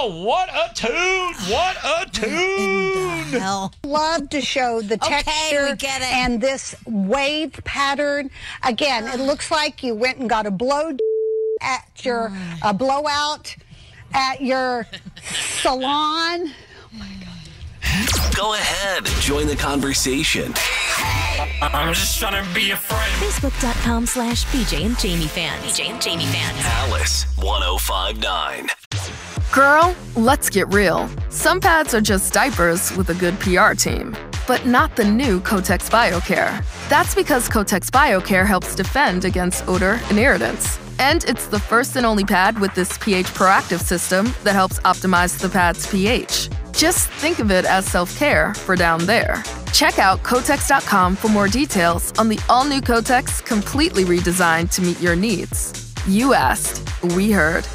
Oh, what a tune! What a tune! Hell. Love to show the texture we get it. and this wave pattern. Again, it looks like you went and got a blowout at your salon. Go ahead, join the conversation. I'm just trying to be a friend. Facebook.com/BJ and Jamie fans. BJ and Jamie fans. Alice 1059. Girl, let's get real. Some pads are just diapers with a good PR team, but not the new Kotex BioCare. That's because Kotex BioCare helps defend against odor and irritants. And it's the first and only pad with this pH proactive system that helps optimize the pad's pH. Just think of it as self-care for down there. Check out Kotex.com for more details on the all-new Kotex, completely redesigned to meet your needs. You asked, we heard.